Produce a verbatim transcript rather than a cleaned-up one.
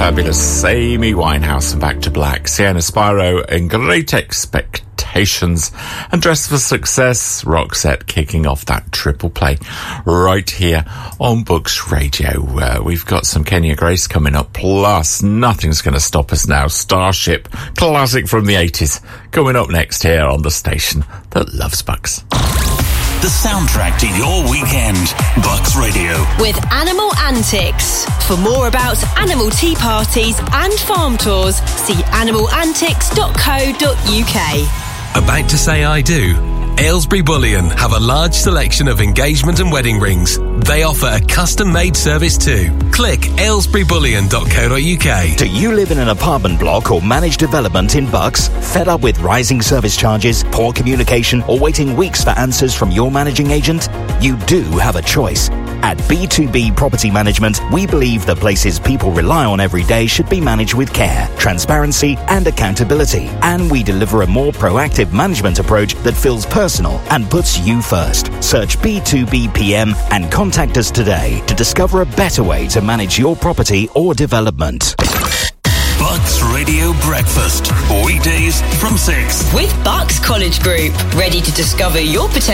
fabulous Amy Winehouse and Back to Black, Sienna Spiro and Great Expectations, and Dress for Success, Roxette kicking off that triple play right here on Books Radio. Uh, we've got some Kenya Grace coming up, plus Nothing's Gonna Stop Us Now, Starship, classic from the eighties, coming up next here on the station that loves Bucks. The soundtrack to your weekend. Bucks Radio. With Animal Antics. For more about animal tea parties and farm tours, see animal antics dot co dot uk. About to say I do? Aylesbury Bullion have a large selection of engagement and wedding rings. They offer a custom-made service too. Click aylesbury bullion dot co dot uk. Do you live in an apartment block or managed development in Bucks? Fed up with rising service charges, poor communication, or waiting weeks for answers from your managing agent? You do have a choice. At B two B Property Management, we believe the places people rely on every day should be managed with care, transparency, and accountability. And we deliver a more proactive management approach that feels personal and puts you first. Search B two B P M and contact us today to discover a better way to manage your property or development. Bucks Radio Breakfast. Weekdays from six. With Bucks College Group. Ready to discover your potential